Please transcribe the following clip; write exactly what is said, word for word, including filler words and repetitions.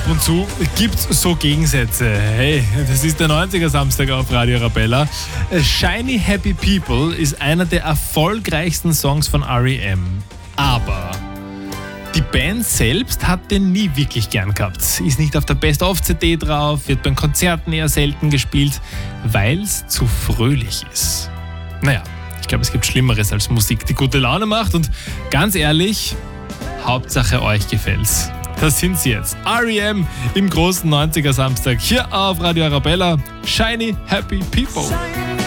Ab und zu gibt's so Gegensätze. Hey, das ist der neunziger Samstag auf Radio Arabella. Shiny Happy People ist einer der erfolgreichsten Songs von R E M. Aber die Band selbst hat den nie wirklich gern gehabt. Ist nicht auf der Best-of-C D drauf, wird beim Konzerten eher selten gespielt, weil es zu fröhlich ist. Naja, ich glaube, es gibt Schlimmeres als Musik, die gute Laune macht. Und ganz ehrlich, Hauptsache euch gefällt's. Das sind sie jetzt. R E M im großen neunziger Samstag hier auf Radio Arabella. Shiny Happy People.